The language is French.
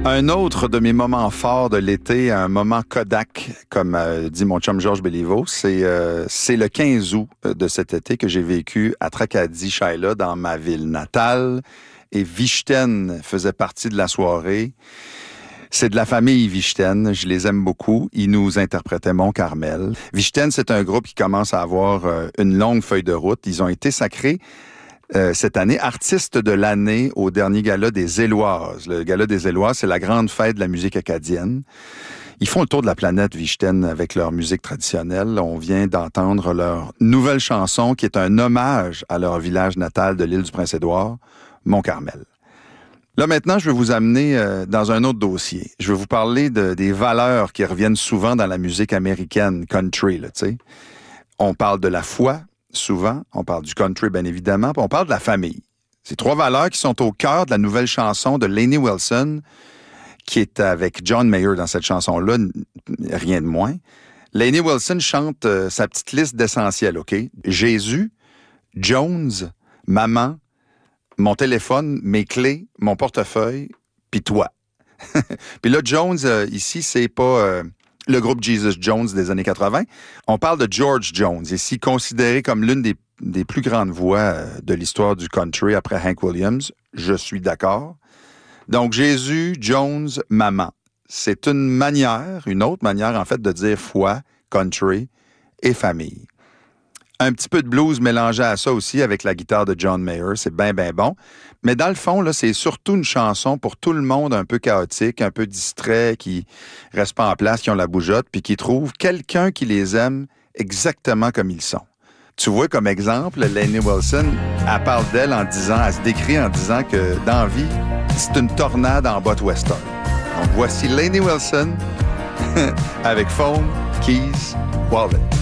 Un autre de mes moments forts de l'été, un moment Kodak, comme dit mon chum Georges Béliveau, c'est le 15 août de cet été que j'ai vécu à Tracadie-Shaila, dans ma ville natale. Et Vichten faisait partie de la soirée. C'est de la famille Vichten, je les aime beaucoup. Ils nous interprétaient Mon Carmel. Vichten, c'est un groupe qui commence à avoir une longue feuille de route. Ils ont été sacrés cette année, artiste de l'année au dernier gala des Éloises. Le gala des Éloises, c'est la grande fête de la musique acadienne. Ils font le tour de la planète, Vichten, avec leur musique traditionnelle. On vient d'entendre leur nouvelle chanson qui est un hommage à leur village natal de l'île du Prince-Édouard, Mon Carmel. Là, maintenant, je vais vous amener dans un autre dossier. Je vais vous parler des valeurs qui reviennent souvent dans la musique américaine, country, là, tu sais. On parle de la foi, souvent. On parle du country, bien évidemment. Puis on parle de la famille. C'est trois valeurs qui sont au cœur de la nouvelle chanson de Lainey Wilson, qui est avec John Mayer dans cette chanson-là, rien de moins. Lainey Wilson chante sa petite liste d'essentiels, OK? Jésus, Jones, maman, mon téléphone, mes clés, mon portefeuille, puis toi. Puis là, Jones, ici, c'est pas le groupe Jesus Jones des années 80. On parle de George Jones, ici considéré comme l'une des plus grandes voix de l'histoire du country après Hank Williams. Je suis d'accord. Donc, Jésus, Jones, maman. C'est une autre manière, en fait, de dire foi, country et famille. Un petit peu de blues mélangé à ça aussi avec la guitare de John Mayer, c'est bien, bien bon. Mais dans le fond, là, c'est surtout une chanson pour tout le monde un peu chaotique, un peu distrait, qui reste pas en place, qui ont la bougeotte, puis qui trouvent quelqu'un qui les aime exactement comme ils sont. Tu vois, comme exemple, Lainey Wilson, elle parle d'elle elle se décrit en disant que dans la vie, c'est une tornade en botte western. Donc voici Lainey Wilson avec Phone, Keys, Wallet.